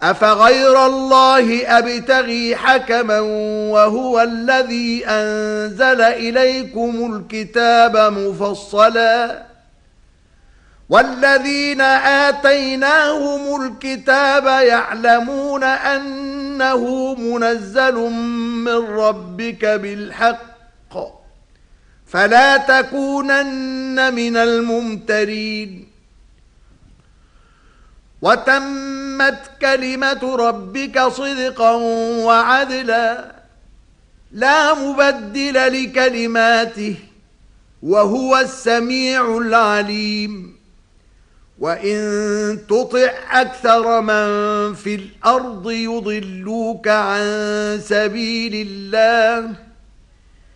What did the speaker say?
أفغير الله أبتغي حكما وهو الذي أنزل إليكم الكتاب مفصلا والذين آتيناهم الكتاب يعلمون أنه منزل من ربك بالحق فلا تكونن من الممترين وتمت كلمة ربك صدقا وعدلا لا مبدل لكلماته وهو السميع العليم وإن تطع أكثر من في الأرض يضلوك عن سبيل الله